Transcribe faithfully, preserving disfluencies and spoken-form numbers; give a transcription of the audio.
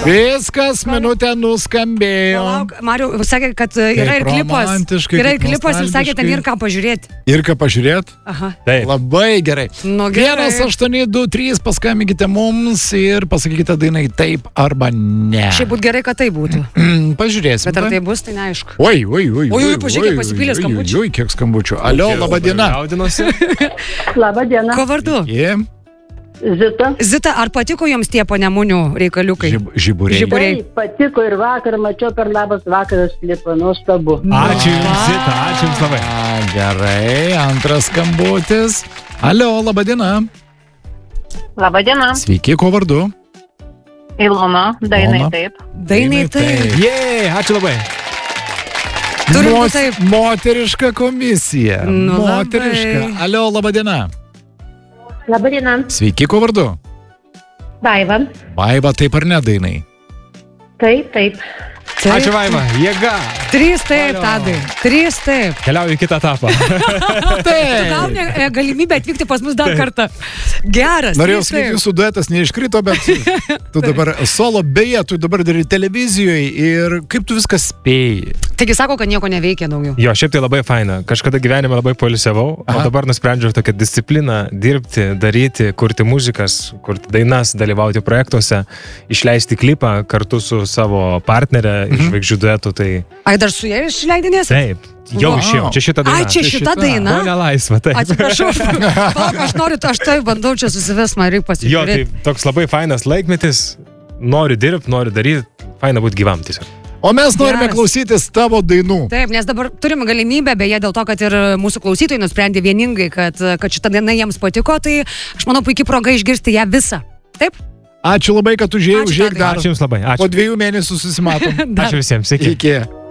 Viskas, minutė nuskambėjo. Palauk, Mariau, sakė, kad yra ir klipas. Yra ir klipas ir sakė, ten ir ką pažiūrėti. Ir ką pažiūrėti? Aha. Taip. Labai gerai. Nu, gerai. vienas aštuoni du trys, paskambinkite mums ir pasakykite dainai taip arba ne. Šiaip būtų gerai, kad tai būtų. Pažiūrėsim. Bet ar tai bus, tai neaišku. Oi, oi, oi. Oi, oi, pažiūrėk, pasipylė skambučių. Oi, kiek skambučių. Alio, laba diena. Labą dieną. Ko vardu? Yeah. Zita. Zita, ar patiko jums tie panemunių reikaliukai? Žib, žiburiai. Žiburiai. Taip, patiko ir vakar, mačiau per labas vakaras klipą, nuostabu. Ačiū Jums, Zita, ačiū Jums labai. A, gerai, antras skambutis. Alio, laba diena. Labą dieną. Sveiki, ko vardu? Ilona, dainai Ilona. taip. Dainai taip. Jei, ačiū labai. Turim Mos- taip. Moteriška komisija. Nu, Moteriška. labai. Alio, laba diena. Labą dieną. Sveiki, ko vardu? Vaiva. Vaiva, taip ar ne dainai? Taip, taip. Ačiū Vaiva, jėga. Trys taip, Alio. Tadai. Trys taip. Keliauju į kitą etapą. Tu gauni e, galimybę atvykti pas mus dar kartą. Geras. Norėjau trys sakyti, taip. jūsų duetas neiškrito, bet tu dabar solo, beje, tu dabar dar ir televizijoje ir kaip tu viską spėjai? Taigi sako, kad nieko neveikia daugiau. Jo, šiaip tai labai faina. Kažkada gyvenime labai poilsiavau, o Aha. dabar nusprendžiau tokią discipliną dirbti, daryti, kurti muzikas, kurti dainas, dalyvauti projektuose, išleisti klipą kartu su savo partnerė iš žvaigždžių duetų. Tai Ai, dar su jie išleidinės? taip, jau Wow. išėjau. Čia šita daina. Ai, čia Čia šita šita. daina. O nelaisva, taip. Atsiprašau, palauk, aš noriu, aš tai bandau čia susivest, man reikia Jo, tai pasižiūrėti. toks labai fainas laikmetis. Noriu dirbti, noriu daryti. Faina būti gyvam tiesiog. O mes norime Geras. klausytis tavo dainų. Taip, nes dabar turime galimybę, beje, dėl to, kad ir mūsų klausytojai nusprendė vieningai, kad, kad šita daina jiems patiko, tai aš manau, puikiai proga išgirsti ją visą. Taip? Ačiū labai, kad užėjai, Ačiū, užėjai Tadai. dar. Ačiū Jums labai. Po Ačiū. dviejų mėnesių susimatom. Dar. Ačiū visiems. Sveiki. Iki.